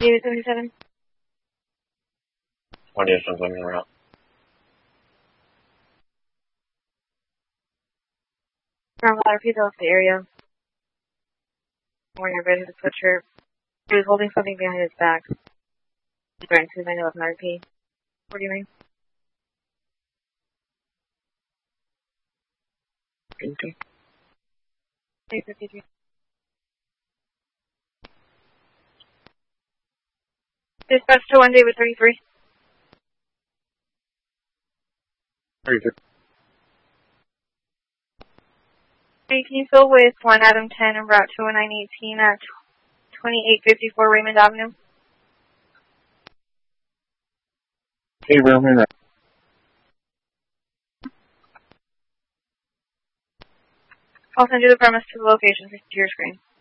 David 77. 20 is on your route. From a lot of people off the area. When you're ready to switch her, he was holding something behind his back. He's running to 911 RP. What do you mean? Okay. 853. Dispatch to 1 David 33. 33. Hey, can you fill with 1 Adam 10 and route to 918 at 2854 Raymond Avenue? Hey, Roman. I'll send you the premise to the location to your screen.